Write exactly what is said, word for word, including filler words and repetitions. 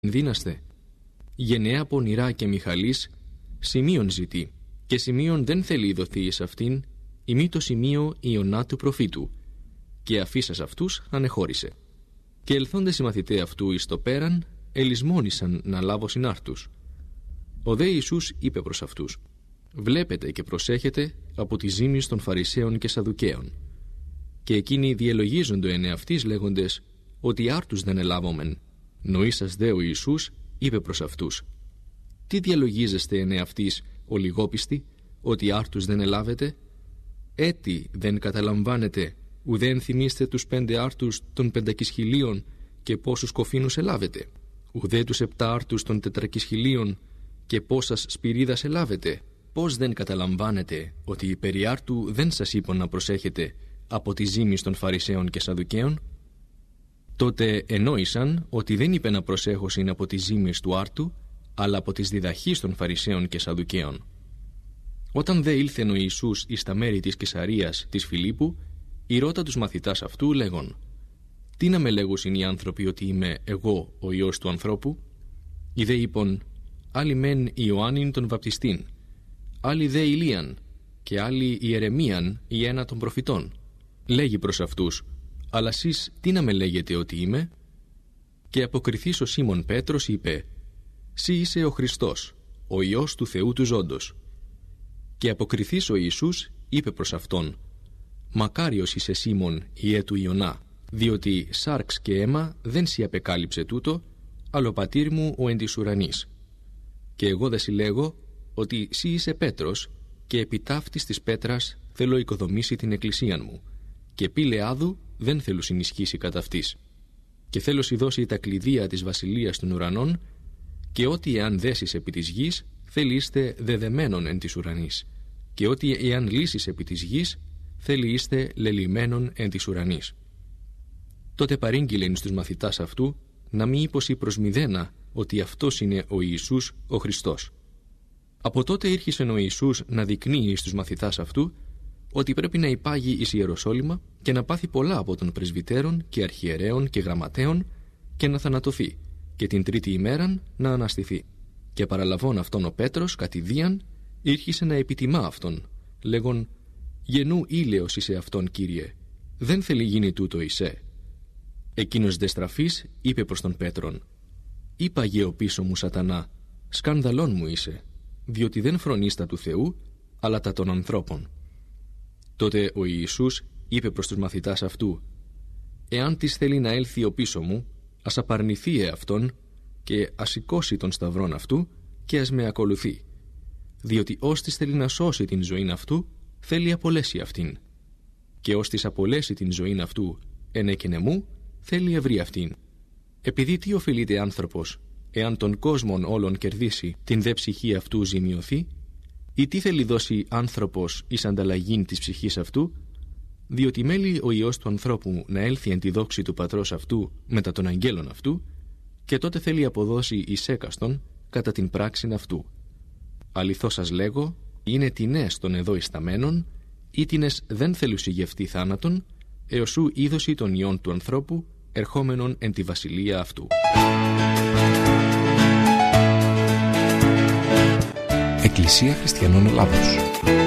δύναστε. Γενναία πονηρά και Μιχαλής σημείων ζητεί, και σημείων δεν θέλει δοθεί εις αυτήν, ημί το σημείο Ιωνά του προφήτου, και αφήσας αυτούς ανεχώρησε. Και ελθόντες οι μαθηταί αυτού εις το πέραν, ελισμόνησαν να λάβω συνάρτους. Ο δε Ιησούς είπε προς αυτούς: Βλέπετε και προσέχετε από τη ζήμη των Φαρισαίων και Σαδουκαίων. Και εκείνοι διελογίζοντο εν εαυτοίς λέγοντες ότι άρτους δεν ελάβομεν. Νοήσας δε ο Ιησούς είπε προς αυτούς: Τι διαλογίζεστε εν εαυτοίς, ο λιγόπιστοι, ότι άρτους δεν ελάβετε? Έτι δεν καταλαμβάνετε, ουδέν θυμίστε τους πέντε άρτους των πεντακισχυλίων και πόσους κοφίνους ελάβετε, ουδέ τους επτά άρτους των τετρακισχυλίων και πόσας σπυρίδας ελάβετε? Πώς δεν καταλαμβάνετε ότι η περί άρτου δεν σας είπαν να προσέχετε από τη ζήμη των Φαρισαίων και Σαδουκαίων? Τότε ενόησαν ότι δεν είπε να προσέχωσιν από τη ζήμη του άρτου, αλλά από τις διδαχείς των Φαρισαίων και Σαδουκαίων. Όταν δε ήλθεν ο Ιησούς εις τα μέρη της Καισαρίας της Φιλίππου, ηρώτα τους μαθητάς αυτού λέγον: Τι να με λέγουσιν οι άνθρωποι ότι είμαι εγώ ο Υιός του ανθρώπου? Οι δε είπον: Άλλοι μεν Ιωάννην τον βαπτιστήν, άλλοι δε Ηλίαν, και άλλοι Ιερεμίαν ή ένα των προφητών. Λέγει προς αυτούς: Αλλά σεις τι να με λέγετε ότι είμαι? Και αποκριθείς ο Σίμων Πέτρος είπε: Σύ είσαι ο Χριστός, ο Υιός του Θεού του ζώντος. Και αποκριθείς ο Ιησούς είπε προς αυτόν: Μακάριος είσαι Σίμων, ιέ του Ιωνά, διότι σάρξ και αίμα δεν σοι απεκάλυψε τούτο, αλλά ο πατήρ μου ο εν της ουρανής. Και εγώ δε σοι λέγω ότι σύ είσαι Πέτρος, και επί ταύτης της πέτρας θέλω οικοδομήσει την εκκλησίαν μου, και πύλε άδου δεν θέλω συνισχύσει κατά αυτής. Και θέλω σοι δώσει τα κλειδία της βασιλείας των ουρανών, και ό,τι εάν δέσεις επί της γης, θέλει είστε δεδεμένον εν της ουρανής, και ό,τι εάν λύσεις επί της γης, θέλει είστε λελυμένον εν της ουρανής. Τότε παρήγγειλεν στους μαθητάς αυτού να μη υποσύ προς μηδένα ότι αυτός είναι ο Ιησούς ο Χριστός. Από τότε ήρχισε ο Ιησούς να δεικνύει στους μαθητάς αυτού ότι πρέπει να υπάγει εις Ιεροσόλυμα και να πάθει πολλά από των πρεσβυτέρων και αρχιερέων και γραμματέων και να θανατωθεί, και την τρίτη ημέραν να αναστηθεί. Και παραλαβών αυτόν ο Πέτρος κατηδίαν ήρχισε να επιτιμά αυτόν, λέγον: Γενού ήλαιος είσαι αυτόν, Κύριε, δεν θέλει γίνει τούτο εισέ. Εκείνος δε στραφής είπε προς τον Πέτρον: Είπαγε ο πίσω μου Σατανά, σκανδαλών μου είσαι, διότι δεν φρονείς τα του Θεού, αλλά τα των ανθρώπων. Τότε ο Ιησούς είπε προς τους μαθητάς αυτού: Εάν της θέλει να έλθει ο πίσω μου, ας απαρνηθεί εαυτόν και ας σηκώσει τον σταυρόν αυτού και ας με ακολουθεί. Διότι ώστις θέλει να σώσει την ζωήν αυτού, θέλει απολέσει αυτήν. Και ώστις απολέσει την ζωήν αυτού ενέκαινε μου, θέλει ευρύ αυτήν. Επειδή τι οφείλεται άνθρωπος, εάν τον κόσμον όλων κερδίσει, την δε ψυχή αυτού ζημιωθεί, ή τι θέλει δώσει άνθρωπος εις ανταλλαγήν της ψυχής αυτού? Διότι μέλει ο Υιός του ανθρώπου να έλθει εν τη δόξη του πατρός αυτού μετά των αγγέλων αυτού, και τότε θέλει αποδώσει εις έκαστον κατά την πράξην αυτού. Αληθώς σας λέγω, είναι τινές των εδώ ισταμένων, ή τινές δεν θέλουσι γευτεί θάνατον, έως ου είδωση των ιών του ανθρώπου, ερχόμενον εν τη βασιλεία αυτού. Εκκλησία Χριστιανών Ελλάδος.